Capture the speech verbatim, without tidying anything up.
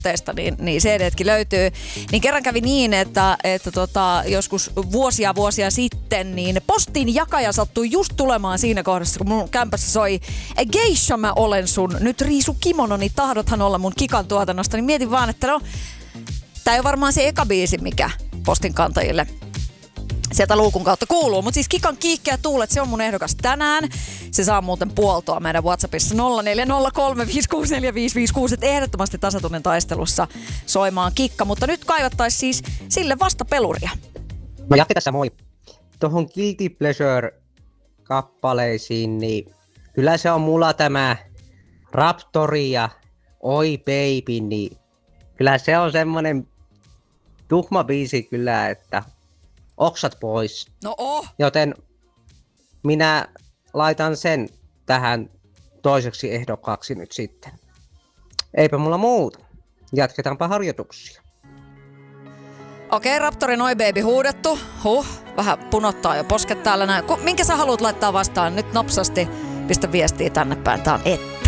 tuotteesta, niin, niin C D:tkin löytyy. Niin kerran kävi niin, että, että tota, joskus vuosia vuosia sitten, niin postin jakaja sattui just tulemaan siinä kohdassa, kun mun kämpässä soi Geisha mä olen sun, nyt riisu kimononi, tahdothan olla mun Kikan tuotannosta, niin mietin vaan, että no, tää ei ole varmaan se eka biisi, mikä postin kantajille sieltä luukun kautta kuuluu. Mutta siis Kikan Kiikkeä tuulet, se on mun ehdokas tänään. Se saa muuten puoltoa meidän WhatsAppissa nolla neljä nolla kolme viisi kuusi neljä viisi viisi kuusi. Et ehdottomasti tasatunnen taistelussa soimaan Kikka. Mutta nyt kaivattaisiin siis sille vastapeluria. No Jakke tässä moi. Tuohon Guilty Pleasure-kappaleisiin, niin kyllä se on mulla tämä Raptori ja Oi Baby, niin kyllä se on semmonen tuhma biisi kyllä, että oksat pois. No oh. Joten minä laitan sen tähän toiseksi ehdokkaaksi nyt sitten. Eipä mulla muuta. Jatketaanpa harjoituksia. Okei, Raptorin Oi Baby huudettu. Huh, vähän punottaa jo posket täällä näin. Minkä sä haluat laittaa vastaan? Nyt nopsasti pistä viestiä tänne päin. Tää on et.